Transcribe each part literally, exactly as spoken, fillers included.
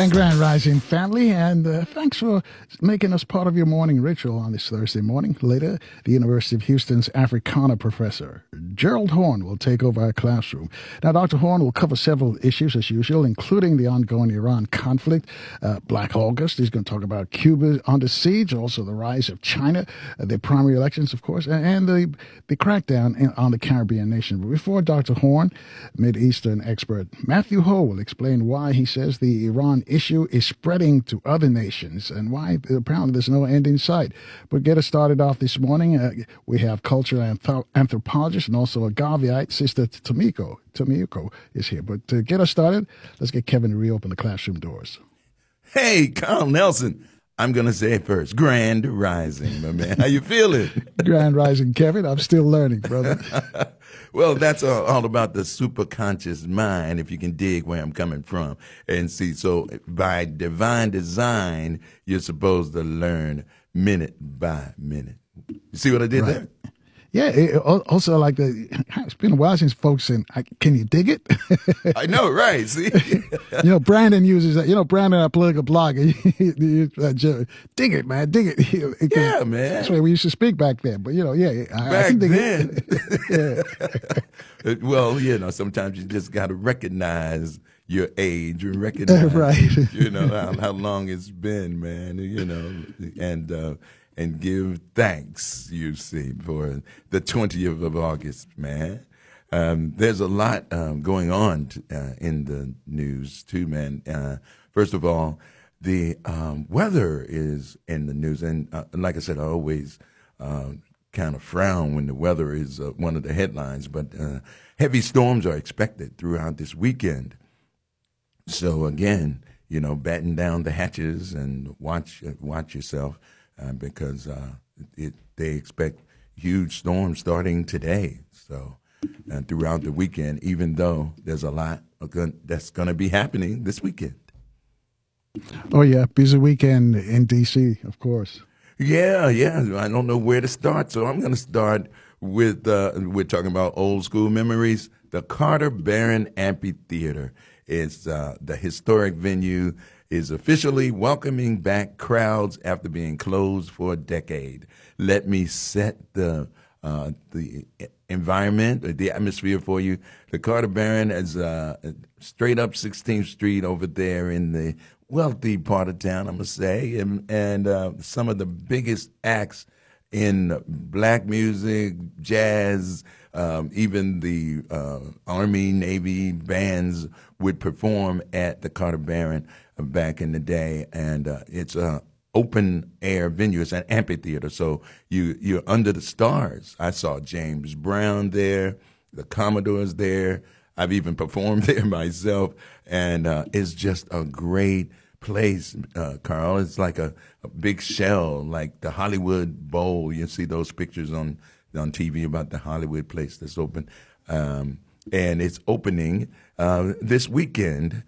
And Grand Rising family, and uh, thanks for making us part of your morning ritual on this Thursday morning. Later, the University of Houston's Africana professor, Gerald Horne, will take over our classroom. Now, Doctor Horne will cover several issues as usual, including the ongoing Iran conflict, uh, Black August. He's going to talk about Cuba under siege, also the rise of China, uh, the primary elections, of course, and, and the, the crackdown in, on the Caribbean nation. But before Doctor Horne, Mideastern expert Matthew Ho will explain why he says the Iran issue is spreading to other nations and why apparently there's no end in sight. But get us started off this morning. Uh, we have cultural anthrop- anthropologist and also a Garveyite, Sister Tomiko. Tomiko is here. But to get us started, let's get Kevin to reopen the classroom doors. Hey, Carl Nelson. I'm going to say it first. Grand Rising, my man. How you feeling? Grand Rising, Kevin. I'm still learning, brother. Well, that's all, all about the superconscious mind, if you can dig where I'm coming from. And see, so by divine design, you're supposed to learn minute by minute. You see what I did Right. there? Yeah, it, also like the, it's been a while since folks said, can you dig it? I know, right? See? You know, Brandon uses that. You know, Brandon, our political blogger, he, he, uh, Joe, dig it, man, dig it. it Yeah, man. That's the way we used to speak back then. But, you know, yeah. I, Back I can dig then. it. Yeah. Well, you know, sometimes you just got to recognize your age and recognize, Right. you know, how, how long it's been, man, you know, and, uh, and give thanks, you see, for the twentieth of August, man. Um, there's a lot um, going on t- uh, in the news, too, man. Uh, first of all, the um, weather is in the news. And uh, like I said, I always uh, kind of frown when the weather is uh, one of the headlines. But uh, heavy storms are expected throughout this weekend. So, again, you know, batten down the hatches and watch uh, watch yourself. Uh, because uh, it, they expect huge storms starting today. So, and throughout the weekend, even though there's a lot of good, that's going to be happening this weekend. Oh, yeah. Busy weekend in D C, of course. Yeah, yeah. I don't know where to start, so I'm going to start with, uh, we're talking about old school memories, the Carter Barron Amphitheater. It's uh, the historic venue is officially welcoming back crowds after being closed for a decade. Let me set the uh, the environment, or the atmosphere for you. The Carter Barron is uh, straight up sixteenth Street over there in the wealthy part of town, I must say, and, and uh, some of the biggest acts in black music, jazz, um, even the uh, Army, Navy bands would perform at the Carter Barron back in the day, and uh, it's a open air venue. It's an amphitheater, so you you're under the stars. I saw James Brown there, the Commodores there. I've even performed there myself, and uh, it's just a great place, uh, Carl. It's like a, a big shell, like the Hollywood Bowl. You see those pictures on on T V about the Hollywood place that's open, um, and it's opening uh, this weekend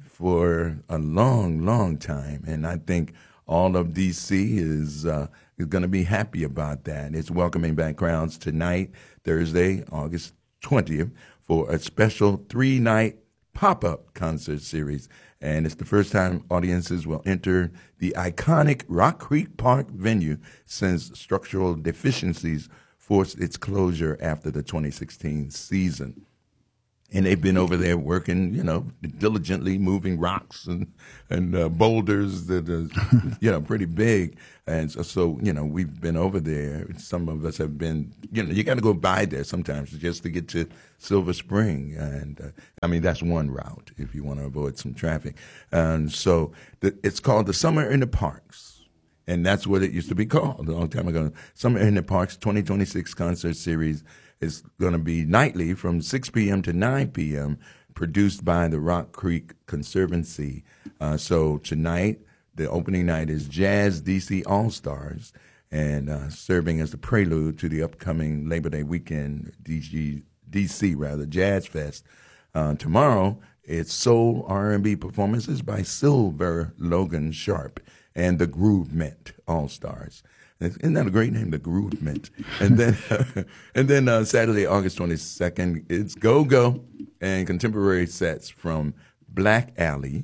for a long, long time, and I think all of D C is uh, is going to be happy about that. It's welcoming back crowds tonight, Thursday, August twentieth, for a special three-night pop-up concert series, and it's the first time audiences will enter the iconic Rock Creek Park venue since structural deficiencies forced its closure after the twenty sixteen season. And they've been over there working, you know, diligently moving rocks and and uh, boulders that are, you know, pretty big. And so, so, you know, we've been over there. Some of us have been, you know, you got to go by there sometimes just to get to Silver Spring. And, uh, I mean, that's one route if you want to avoid some traffic. And so the, it's called the Summer in the Parks. And that's what it used to be called a long time ago. Summer in the Parks twenty twenty-six concert series. It's going to be nightly from six p.m. to nine p.m., produced by the Rock Creek Conservancy. Uh, so tonight, the opening night is Jazz D C All-Stars, and uh, serving as the prelude to the upcoming Labor Day weekend, D G, D C rather, Jazz Fest. Uh, tomorrow, it's soul R and B performances by Silver Logan Sharp and the Groovement All-Stars. Isn't that a great name, the Groovement? And then, uh, and then uh, Saturday, August twenty-second, it's Go Go and contemporary sets from Black Alley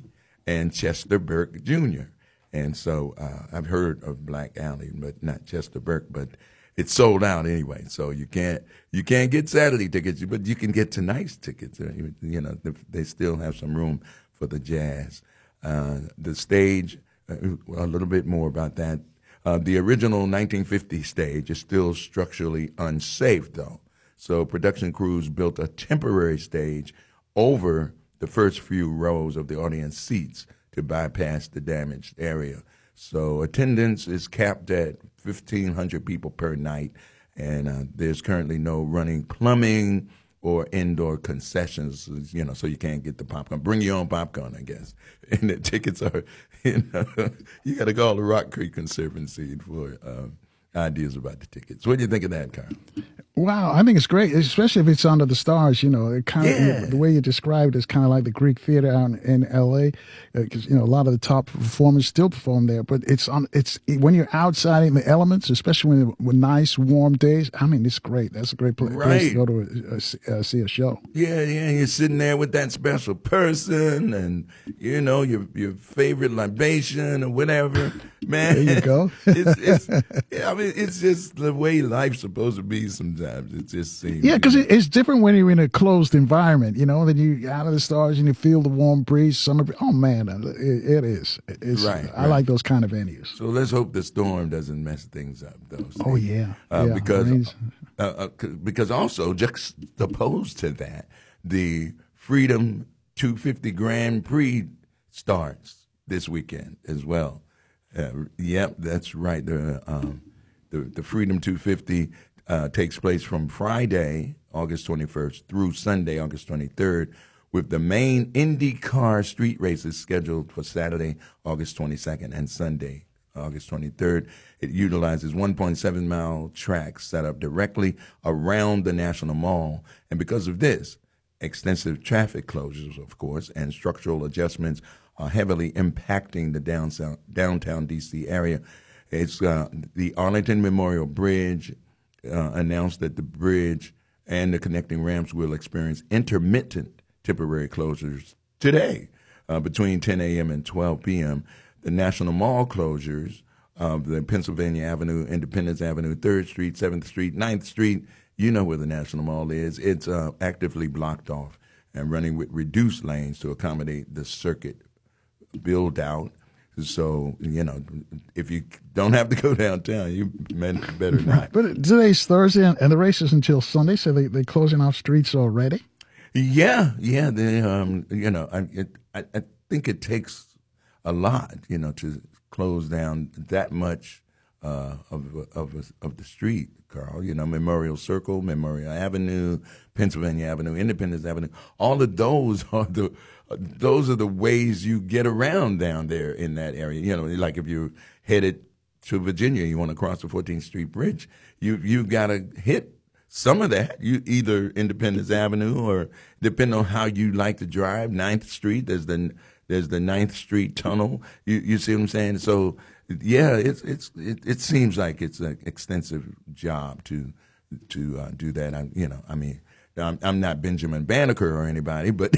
and Chester Burke Junior And so uh, I've heard of Black Alley, but not Chester Burke, but it's sold out anyway. So you can't you can't get Saturday tickets, but you can get tonight's tickets. You know, they still have some room for the jazz. Uh, the stage, uh, a little bit more about that. Uh, the original nineteen fifty stage is still structurally unsafe, though. So production crews built a temporary stage over the first few rows of the audience seats to bypass the damaged area. So attendance is capped at fifteen hundred people per night, and uh, there's currently no running plumbing or indoor concessions, you know, so you can't get the popcorn. Bring your own popcorn, I guess. And the tickets are, you know, you got to call the Rock Creek Conservancy for uh, ideas about the tickets. What do you think of that, Carl? Wow, I think it's great, especially if it's under the stars. You know, it kind of Yeah. the way you described it is kind of like the Greek Theater out in, in L A, because you know a lot of the top performers still perform there. But it's on. It's when you're outside in the elements, especially when with nice warm days. I mean, it's great. That's a great pla- place Right. to go to uh, uh, see a show. Yeah, yeah, you're sitting there with that special person and, you know, your your favorite libation or whatever. Man. There you go. it's, it's, yeah, I mean, it's just the way life's supposed to be sometimes. It just seems. Yeah, because it, it's different when you're in a closed environment, you know. Then you out of the stars and you feel the warm breeze, summer. Breeze. Oh man, it, it is. It's, Right, I right. like those kind of venues. So let's hope the storm doesn't mess things up, though. Steve. Oh yeah, Uh, yeah. because Rains. uh, uh, c- because also juxtaposed to that, the Freedom two fifty Grand Prix starts this weekend as well. Uh, yep, that's right. The um, the, the Freedom two fifty uh, takes place from Friday, August twenty-first, through Sunday, August twenty-third, with the main IndyCar street races scheduled for Saturday, August twenty-second, and Sunday, August twenty-third. It utilizes one point seven mile tracks set up directly around the National Mall. And because of this, extensive traffic closures, of course, and structural adjustments are heavily impacting the downtown, downtown D C area. It's uh, the Arlington Memorial Bridge uh, announced that the bridge and the connecting ramps will experience intermittent temporary closures today uh, between ten a.m. and twelve p.m. The National Mall closures of the Pennsylvania Avenue, Independence Avenue, third Street, seventh Street, ninth Street, you know where the National Mall is. It's uh, actively blocked off and running with reduced lanes to accommodate the circuit build out. So, you know, if you don't have to go downtown, you better not. But today's Thursday, and and the race is until Sunday, so they they're closing off streets already. Yeah, yeah. They, um, you know, I, it, I, I think it takes a lot, you know, to close down that much uh, of of of the street, Carl. You know, Memorial Circle, Memorial Avenue, Pennsylvania Avenue, Independence Avenue. All of those are the those are the ways you get around down there in that area. You know, like if you're headed to Virginia, you want to cross the fourteenth Street Bridge, you you got to hit some of that. You either Independence Avenue or depending on how you like to drive, ninth Street. There's the there's the ninth Street Tunnel. You you see what I'm saying? So yeah, it's it's it, it seems like it's an extensive job to to uh, do that. I, you know, I mean. I'm, I'm not Benjamin Banneker or anybody, but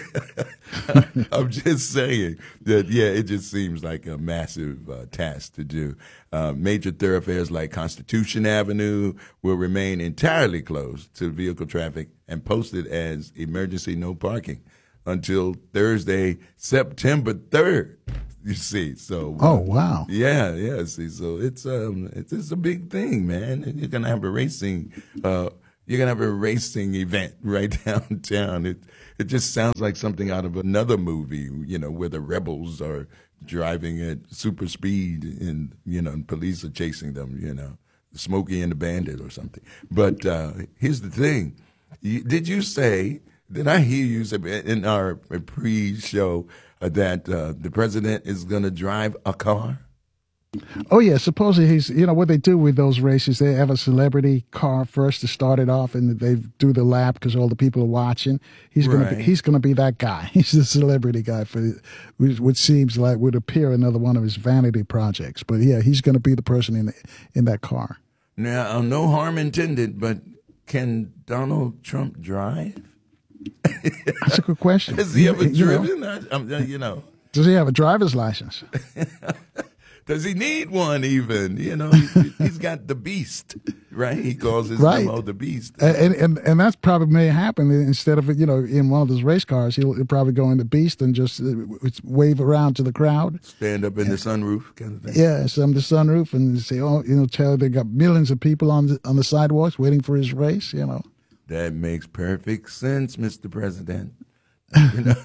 I'm just saying that, yeah, it just seems like a massive uh, task to do. Uh, major thoroughfares like Constitution Avenue will remain entirely closed to vehicle traffic and posted as emergency no parking until Thursday, September third. You see, so uh, Oh wow! yeah, yeah. See, so it's um, it's, it's a big thing, man. And you're gonna have a racing. Uh, You're gonna have a racing event right downtown. It it just sounds like something out of another movie, you know, where the rebels are driving at super speed and you know, and police are chasing them. You know, Smokey and the Bandit or something. But uh, here's the thing: you, did you say? Did I hear you say in our pre-show uh, that uh, the president is gonna drive a car? Oh yeah, supposedly he's. You know what they do with those races? They have a celebrity car first to start it off, and they do the lap because all the people are watching. He's gonna Right. be, he's gonna be that guy. He's the celebrity guy for which, which seems like would appear another one of his vanity projects. But yeah, he's gonna be the person in the, in that car. Now, no harm intended, but can Donald Trump drive? That's a good question. Has he ever You know, driven? I, I'm, uh, you know, Does he have a driver's license? Does he need one even? You know, he, he's got the beast, right? He calls his right. limo the beast. And, and and that's probably may happen. Instead of, you know, in one of those race cars, he'll, he'll probably go in the beast and just uh, wave around to the crowd. Stand up in yeah. the sunroof kind of thing. Yeah, some the sunroof and say, oh, you know, tell they got millions of people on the, on the sidewalks waiting for his race, you know. That makes perfect sense, Mister President. You know,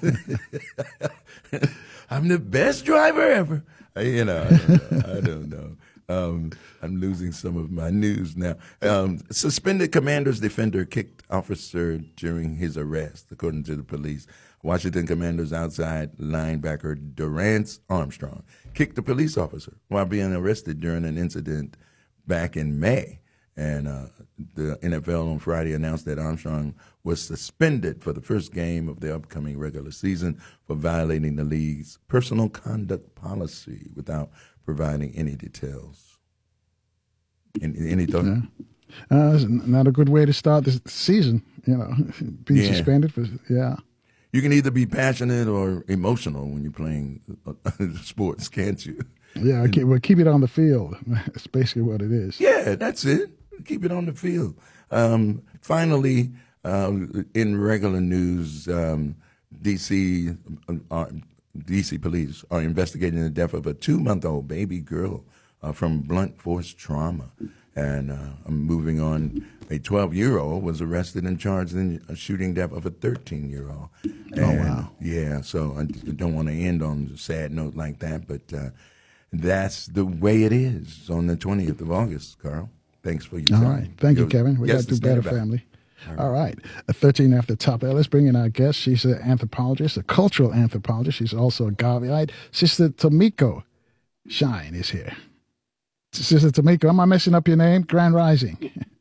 I'm the best driver ever. You know, I don't know. I don't know. Um, I'm losing some of my news now. Um, suspended Commanders defender kicked officer during his arrest, according to the police. Washington Commanders outside linebacker Durance Armstrong kicked the police officer while being arrested during an incident back in May. And uh, the N F L on Friday announced that Armstrong was suspended for the first game of the upcoming regular season for violating the league's personal conduct policy without providing any details. Any, any thought? Yeah. Uh, it's not a good way to start the season, you know, being yeah. suspended for, yeah. You can either be passionate or emotional when you're playing sports, can't you? Yeah, okay, well, keep it on the field. That's basically what it is. Yeah, that's it. Keep it on the field. Um, finally, uh, in regular news, um, D C uh, D C police are investigating the death of a two-month-old baby girl uh, from blunt force trauma. And uh, I'm moving on. A twelve-year-old was arrested and charged in a shooting death of a thirteen-year-old. And, oh, wow. Yeah, so I don't want to end on a sad note like that, but uh, that's the way it is on the twentieth of August, Carl. Thanks for your All time. right. Thank You're, you, Kevin. We yes, got to do better, family. All right. All right. A thirteen after top. Let's bring in our guest. She's an anthropologist, a cultural anthropologist. She's also a Garveyite. Sister Tomiko Shine is here. Sister Tomiko, am I messing up your name? Grand Rising.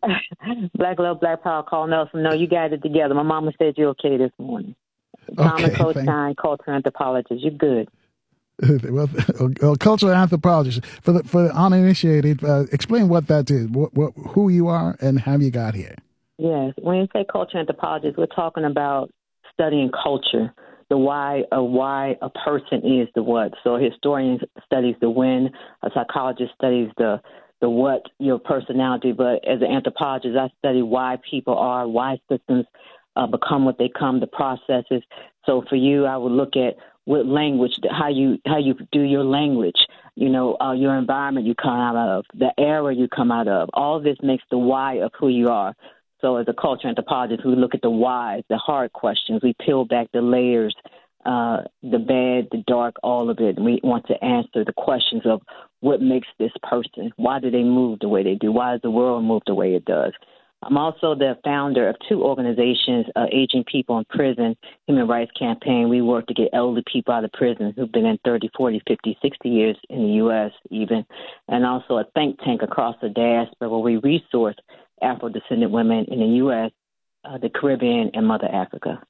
Black Love, Black Power, Carl Nelson. No, you got it together. My mama said you're okay this morning. Common Okay, Coach Shine, cultural anthropologist. You're good. Well, well, cultural anthropologist. For the for the uninitiated, uh, explain what that is, what, what, who you are, and how you got here. Yes, when you say cultural anthropologist, we're talking about studying culture, the why of why a person is the what. So a historian studies the when, a psychologist studies the the what, your personality. But as an anthropologist, I study why people are, why systems uh, become what they come, the processes. So for you, I would look at what language, how you how you do your language, you know, uh, your environment you come out of, the era you come out of. All of this makes the why of who you are. So as a culture anthropologist, we look at the whys, the hard questions. We peel back the layers, uh, the bad, the dark, all of it. And we want to answer the questions of what makes this person. Why do they move the way they do? Why does the world move the way it does? I'm also the founder of two organizations, uh, Aging People in Prison, Human Rights Campaign. We work to get elderly people out of prison who've been in thirty, forty, fifty, sixty years in the U S even, and also a think tank across the diaspora where we resource Afro-descendant women in the U S, uh, the Caribbean, and Mother Africa.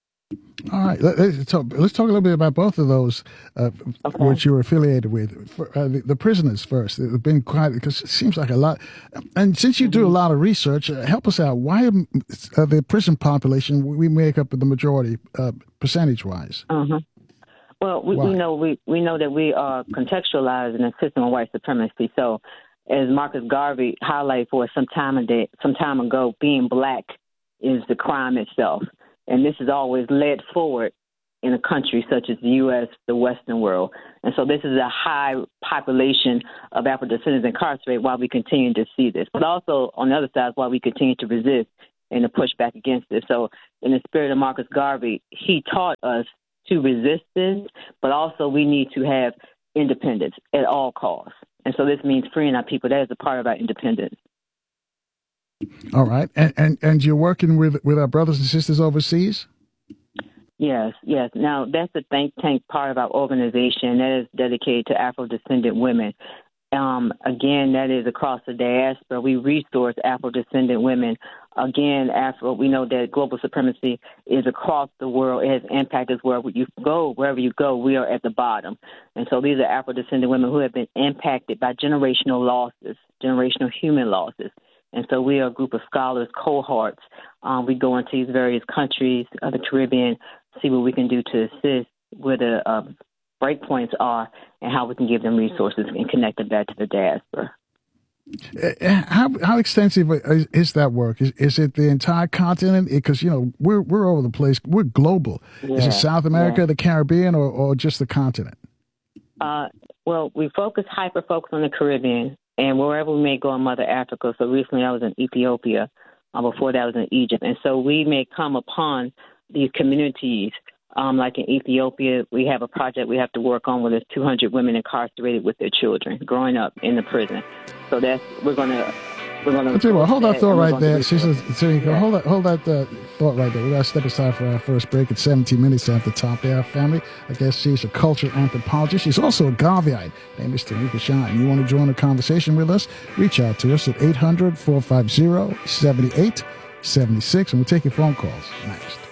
All right, let's talk, let's talk a little bit about both of those, uh, okay. which you're affiliated with. For, uh, the, the prisoners first. They've been quite, because it seems like a lot. And since you mm-hmm. do a lot of research, uh, help us out. Why uh, the prison population, we make up the majority uh, percentage-wise? Uh-huh. Well, we, we know we, we know that we are contextualized in a system of white supremacy. So as Marcus Garvey highlighted for us some time, a day, some time ago, being black is the crime itself. And this is always led forward in a country such as the U S, the Western world. And so this is a high population of Afro-descendants incarcerated while we continue to see this. But also, on the other side, while we continue to resist and to push back against this. So in the spirit of Marcus Garvey, he taught us to resist this, but also we need to have independence at all costs. And so this means freeing our people. That is a part of our independence. All right. And, and and you're working with, with our brothers and sisters overseas? Yes, yes. Now, that's the think tank part of our organization that is dedicated to Afro-descendant women. Um, again, that is across the diaspora. We resource Afro-descendant women. Again, Afro, we know that global supremacy is across the world. It has impacted wherever you go. Wherever you go, we are at the bottom. And so these are Afro-descendant women who have been impacted by generational losses, generational human losses. And so we are a group of scholars, cohorts. Um, we go into these various countries of the Caribbean, see what we can do to assist with a, a breakpoints are and how we can give them resources and connect them back to the diaspora. How how extensive is, is that work? Is, is it the entire continent? Because, you know, we're we're over the place. We're global. Yeah, is it South America, yeah. the Caribbean, or, or just the continent? Uh, well, we focus, hyper-focus on the Caribbean, and wherever we may go in Mother Africa. So recently I was in Ethiopia. Uh, before that I was in Egypt. And so we may come upon these communities. Um, like in Ethiopia, we have a project we have to work on where there's two hundred women incarcerated with their children growing up in the prison. So that's, we're going to, we're going to. Tell you what, hold that thought right there. So you can hold that, hold that uh, thought right there. We got to step aside for our first break at seventeen minutes after the top there, family. I guess she's a cultural anthropologist. She's also a Garveyite. Her name is Tarika Shine. You want to join the conversation with us? Reach out to us at eight hundred, four five zero, seven eight seven six, and we'll take your phone calls next.